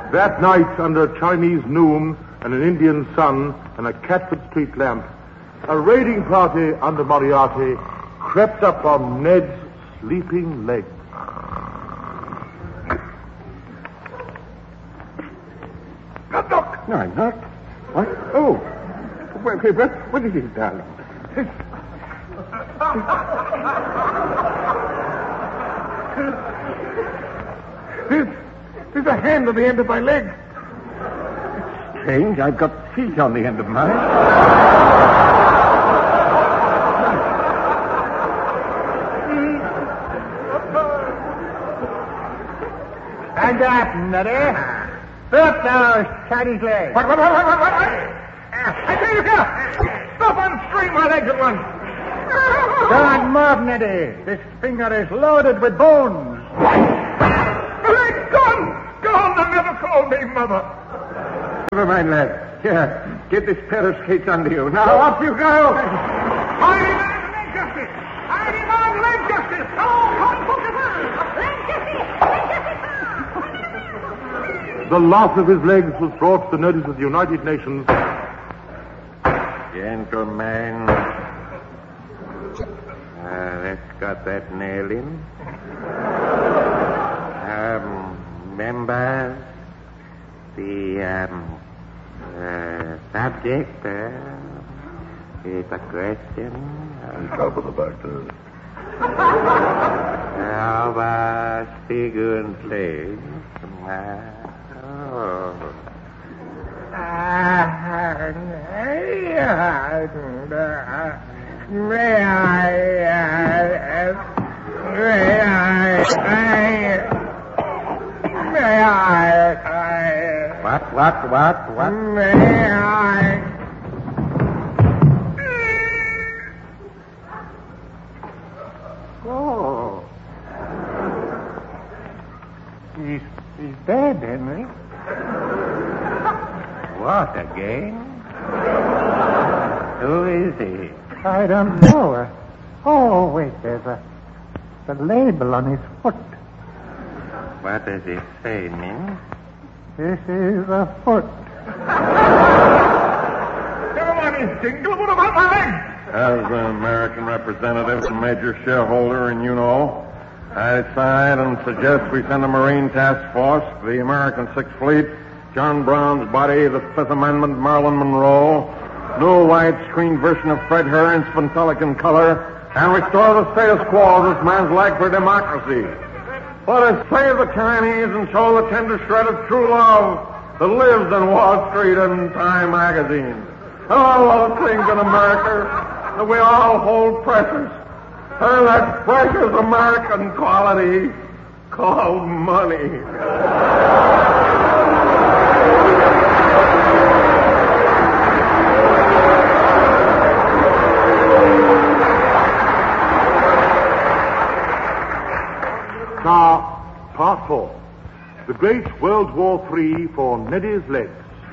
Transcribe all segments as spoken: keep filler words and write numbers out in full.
That night, under a Chinese noon and an Indian sun and a Catford Street lamp, a raiding party under Moriarty crept up on Ned's sleeping legs. Look, look. No, I'm not. What? Oh. What, what, what is it, darling? There's, there's a hand on the end of my leg. It's strange. I've got feet on the end of mine. Stand up, Neddy. Stop those Chinese legs. What, what, what, what, what, what? I tell you, stop unscrewing my legs at once. Don't move, Neddy. This finger is loaded with bones. The leg's gone. Gone. They'll never call me mother. Never mind, lad. Here, get this pair of skates under you. Now, off you go. Hiding on leg justice. Hiding on leg justice. Come on, come on, leg justice. Leg justice. The loss of his legs was brought to the notice of the United Nations. Gentlemen, uh, let's got that nail in. Um, members, the um, uh, subject uh, is a question. On top of the back there. Of a second place. Oh. Uh, may I, uh, may I, may I, What, what, what, what? May I? Oh. He's, he's dead, Henry. What, again? Who is he? I don't know. Oh, wait, there's a, a label on his foot. What does it say, Min? This is a foot. Never mind his jingle. What about my leg? As an American representative and major shareholder in U N O, I decide and suggest we send a Marine task force to the American Sixth Fleet, John Brown's body, the Fifth Amendment, Marilyn Monroe, new widescreen version of Fred Herring's Pantelican color, and restore the status quo of this man's lag for democracy. Let us save the Chinese and show the tender shred of true love that lives in Wall Street and Time magazine. And all those things in America that we all hold precious. And that precious American quality called money. Now, part four. The Great World War Three for Neddy's legs.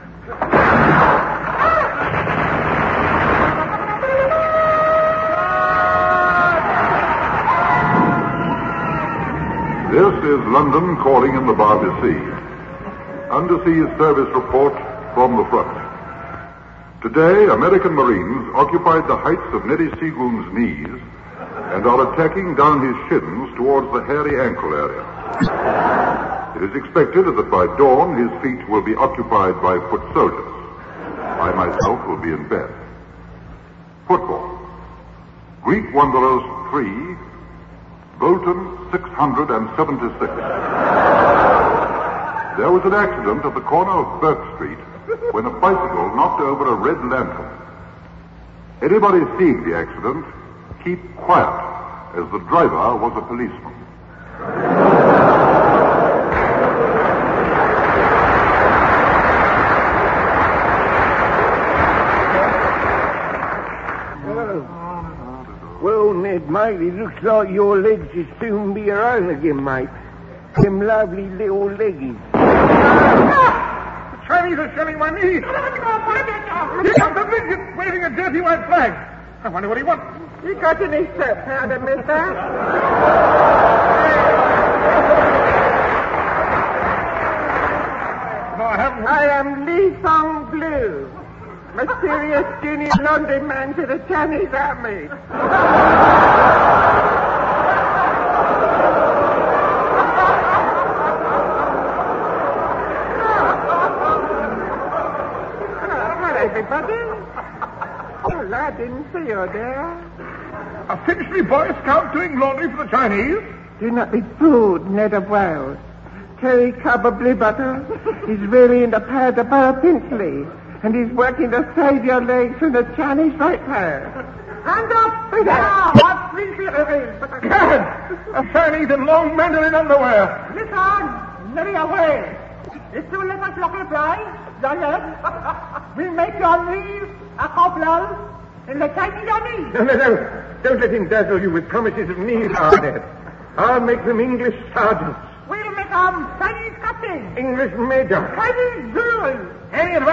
This is London calling in the Barby Sea. Undersea Service report from the front. Today, American Marines occupied the heights of Neddy Seagoon's knees and are attacking down his shins towards the hairy ankle area. It is expected that by dawn his feet will be occupied by foot soldiers. I myself will be in bed. Football. Greek Wanderers three, Bolton six hundred seventy-six. There was an accident at the corner of Burke Street when a bicycle knocked over a red lantern. Anybody seeing the accident, keep quiet, as the driver was a policeman. Well, Ned, mate, it looks like your legs will soon be your own again, mate. Them lovely little leggies. The Chinese are shelling my knees. Here comes a midget waving a dirty white flag. I wonder what he wants. You got any soap powder, mister? am Lee Song Blue, mysterious junior laundry man to the Chinese army. Everybody? Well, I didn't see you there. A Finchley Boy Scout doing laundry for the Chinese? Do not be fooled, Ned of Wales. Terry Cobb of Blue Bottle is really in the power of the Borough Finchley, and he's working to save your legs from the Chinese ratepayers. Hand up! Now, what Finchley is? Gad! A Chinese in long Mandarin underwear. Listen, very away. If you let us look reply, Zion, we make your knees a couple in the Chinese army. No, no, no. Don't let him dazzle you with promises of knees, Arnett. I'll make them English sergeants. We'll make them Chinese captains, English major. Chinese generals. Any advice?